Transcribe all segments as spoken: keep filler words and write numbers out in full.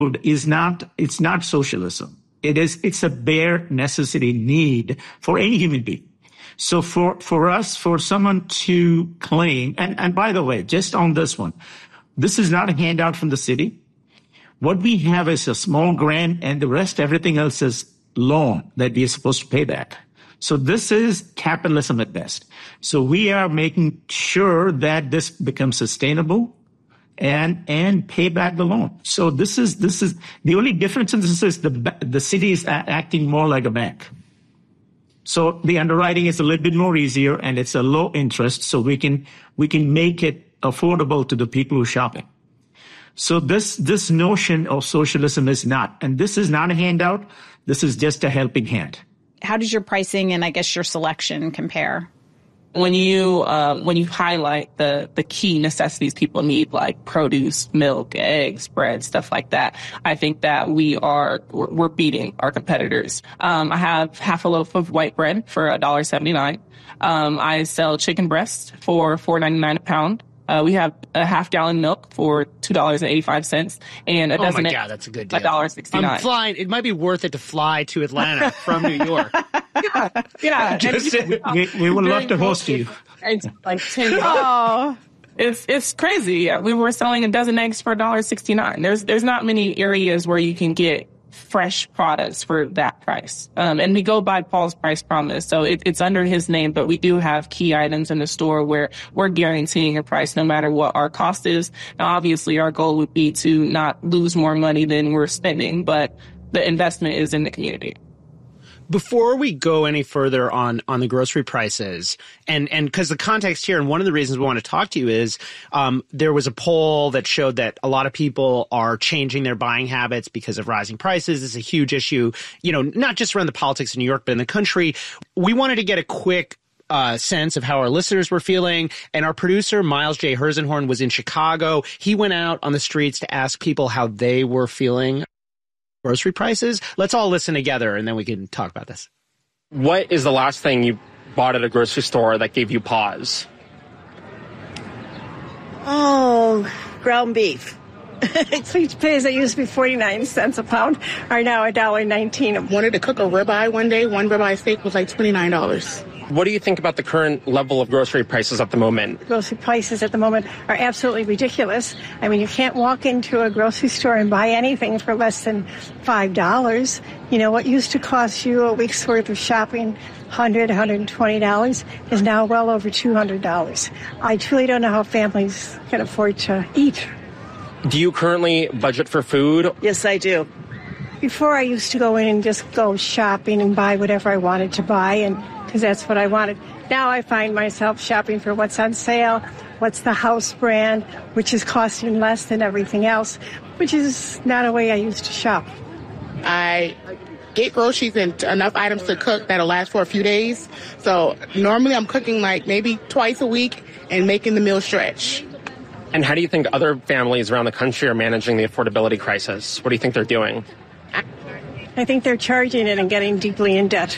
is not, it's not socialism. It is, it's a bare necessity need for any human being. So for, for us, for someone to claim, and, and by the way, just on this one, this is not a handout from the city. What we have is a small grant, and the rest, everything else is loan that we are supposed to pay back. So this is capitalism at best. So we are making sure that this becomes sustainable and and pay back the loan. So this is this is the only difference in this is the the city is acting more like a bank. So the underwriting is a little bit more easier, and it's a low interest, so we can we can make it affordable to the people who are shopping. So this this notion of socialism is not, and this is not a handout. This is just a helping hand. How does your pricing and I guess your selection compare? When you uh, when you highlight the the key necessities people need, like produce, milk, eggs, bread, stuff like that, I think that we are we're, we're beating our competitors. Um, I have half a loaf of white bread for a dollar seventy nine. Um, I sell chicken breast for four ninety nine a pound. Uh, we have a half gallon milk for two dollars and eighty five cents, and a oh dozen my god, that's a good deal. A dollar sixty nine. I'm flying. It might be worth it to fly to Atlanta from New York. yeah, yeah. Just, we, we would love to host you. It's like ten. Oh, it's it's crazy. Yeah, we were selling a dozen eggs for a dollar sixty nine. There's there's not many areas where you can get fresh products for that price. Um, and we go by Paul's Price Promise. So it, it's under his name, but we do have key items in the store where we're guaranteeing a price no matter what our cost is. Now, obviously, our goal would be to not lose more money than we're spending, but the investment is in the community. Before we go any further on, on the grocery prices, and, and because the context here, and one of the reasons we want to talk to you is, um, there was a poll that showed that a lot of people are changing their buying habits because of rising prices. This is a huge issue, you know, not just around the politics in New York, but in the country. We wanted to get a quick Uh, sense of how our listeners were feeling. And our producer, Miles J. Herzenhorn, was in Chicago. He went out on the streets to ask people how they were feeling grocery prices. Let's all listen together, and then we can talk about this. What is the last thing you bought at a grocery store that gave you pause? Oh, ground beef. Sweet potatoes that used to be forty-nine cents a pound are now one dollar nineteen. I wanted to cook a ribeye one day. One ribeye steak was like twenty-nine dollars. What do you think about the current level of grocery prices at the moment? Grocery prices at the moment are absolutely ridiculous. I mean, you can't walk into a grocery store and buy anything for less than five dollars. You know, what used to cost you a week's worth of shopping, one hundred dollars, one hundred twenty dollars, is now well over two hundred dollars. I truly don't know how families can afford to eat. Do you currently budget for food? Yes, I do. Before, I used to go in and just go shopping and buy whatever I wanted to buy, and because that's what I wanted. Now I find myself shopping for what's on sale, what's the house brand, which is costing less than everything else, which is not a way I used to shop. I get groceries and enough items to cook that'll last for a few days. So normally I'm cooking like maybe twice a week and making the meal stretch. And how do you think other families around the country are managing the affordability crisis? What do you think they're doing? I think they're charging it and getting deeply in debt.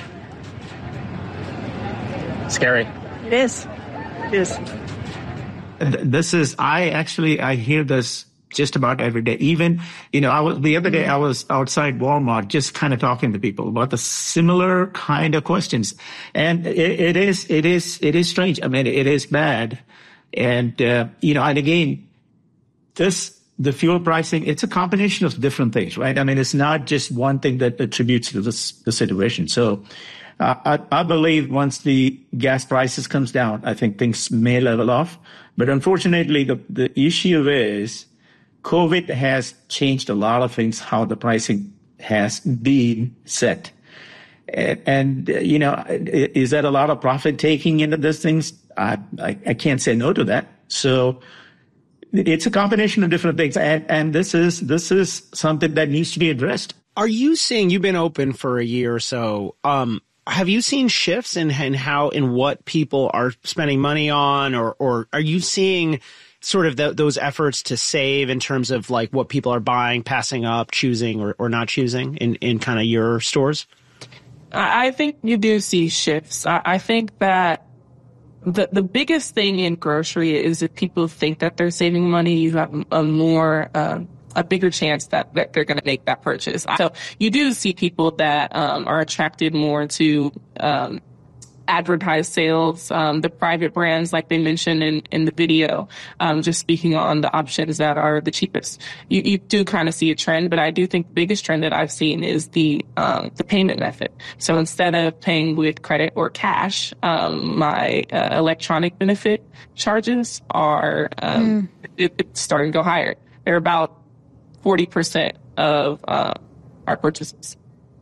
Scary. It is. It is. This is, I actually, I hear this just about every day. Even, you know, I was, the other day I was outside Walmart just kind of talking to people about the similar kind of questions. And it, it is, it is, it is strange. I mean, it is bad. And, uh, you know, and again, this, the fuel pricing, it's a combination of different things, right? I mean, it's not just one thing that attributes to this, the situation. So, uh, I, I believe once the gas prices comes down, I think things may level off. But unfortunately, the, the issue is COVID has changed a lot of things, how the pricing has been set. And, and you know, is that a lot of profit taking into these things? I, I, I can't say no to that. So it's a combination of different things. And, and this is, this is something that needs to be addressed. Are you seeing, you've been open for a year or so, um, have you seen shifts in, in how, in what people are spending money on, or, or are you seeing sort of the, those efforts to save in terms of like what people are buying, passing up, choosing or, or not choosing in, in kind of your stores? I think you do see shifts. I, I think that the the biggest thing in grocery is if people think that they're saving money, you have a more uh, a bigger chance that, that they're going to make that purchase. So you do see people that um, are attracted more to um, advertise sales, um, the private brands, like they mentioned in, in the video, um, just speaking on the options that are the cheapest. You, you do kind of see a trend, but I do think the biggest trend that I've seen is the, um, the payment method. So instead of paying with credit or cash, um, my uh, electronic benefit charges are, um, mm. it, it's starting to go higher. They're about forty percent of, uh, our purchases.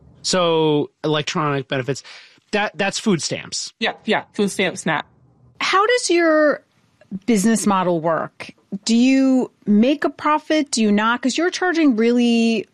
So electronic benefits. That that's food stamps. Yeah, yeah, food stamp SNAP. How does your business model work? Do you make a profit? Do you not? Because you're charging really,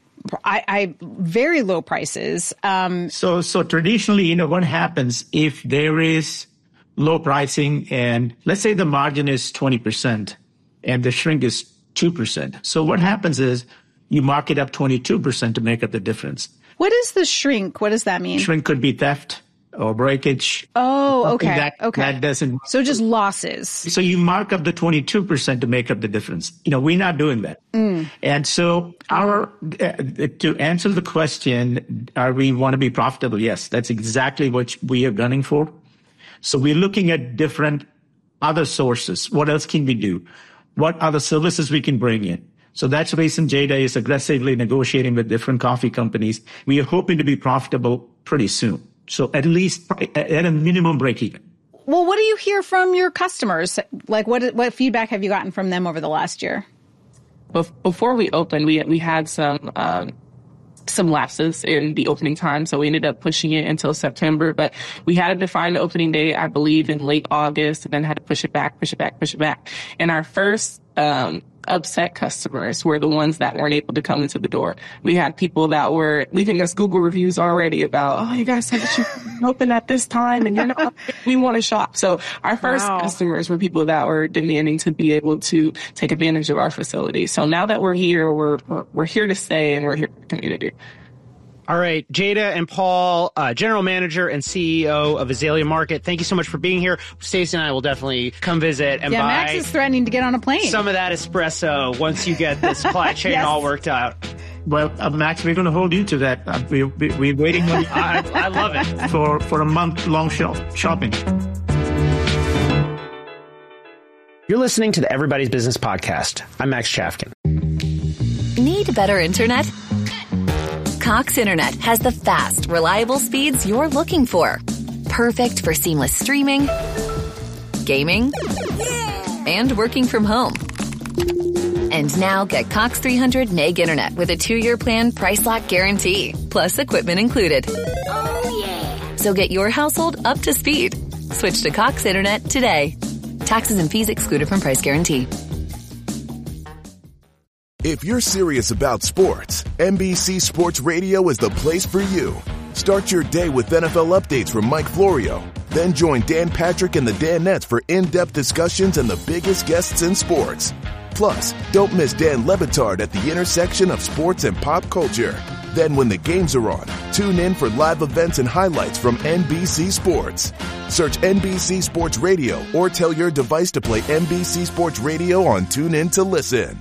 I, I very low prices. Um, so, so traditionally, you know, what happens if there is low pricing and let's say the margin is twenty percent and the shrink is two percent. So what happens is you mark it up twenty-two percent to make up the difference. What is the shrink? What does that mean? Shrink could be theft or breakage. Oh, okay. That, okay. That doesn't. So just losses. So you mark up the twenty-two percent to make up the difference. You know, we're not doing that. Mm. And so our, uh, to answer the question, are we want to be profitable? Yes, that's exactly what we are gunning for. So we're looking at different other sources. What else can we do? What other services we can bring in? So that's the reason Jada is aggressively negotiating with different coffee companies. We are hoping to be profitable pretty soon. So at least at a minimum break even. Well, what do you hear from your customers? Like what what feedback have you gotten from them over the last year? Before we opened, we we had some um, some lapses in the opening time, so we ended up pushing it until September. But we had a defined opening date, I believe, in late August, and then had to push it back, push it back, push it back. And our first um, upset customers were the ones that weren't able to come into the door. We had people that were leaving us Google reviews already about, oh, you guys said that you open at this time and you're not, we want to shop. So our first wow. customers were people that were demanding to be able to take advantage of our facility. So now that we're here, we're, we're here to stay and we're here for the community. All right, Jada and Paul, uh, General Manager and C E O of Azalea Market, thank you so much for being here. Stacey and I will definitely come visit and yeah, buy Max is threatening to get on a plane. Some of that espresso once you get the supply chain yes. all worked out. Well, uh, Max, we're going to hold you to that. Uh, we, we, we're waiting on you I, I love it. for, for a month-long shop, shopping. You're listening to the Everybody's Business Podcast. I'm Max Chafkin. Need better internet? Cox Internet has the fast, reliable speeds you're looking for. Perfect for seamless streaming, gaming, and working from home. And now get Cox three hundred meg internet with a two-year plan price lock guarantee, plus equipment included. Oh, yeah. So get your household up to speed. Switch to Cox Internet today. Taxes and fees excluded from price guarantee. If you're serious about sports, N B C Sports Radio is the place for you. Start your day with N F L updates from Mike Florio. Then join Dan Patrick and the Danettes for in-depth discussions and the biggest guests in sports. Plus, don't miss Dan Le Batard at the intersection of sports and pop culture. Then when the games are on, tune in for live events and highlights from N B C Sports. Search N B C Sports Radio or tell your device to play N B C Sports Radio on TuneIn to listen.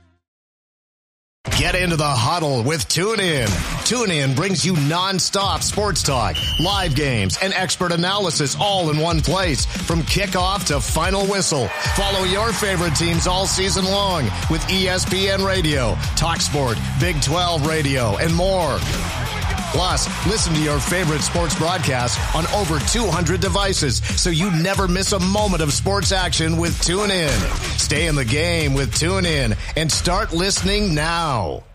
Get into the huddle with TuneIn. TuneIn brings you nonstop sports talk, live games, and expert analysis all in one place. From kickoff to final whistle. Follow your favorite teams all season long with E S P N Radio, TalkSport, Big twelve Radio, and more. Plus, listen to your favorite sports broadcasts on over two hundred devices so you never miss a moment of sports action with TuneIn. Stay in the game with TuneIn and start listening now.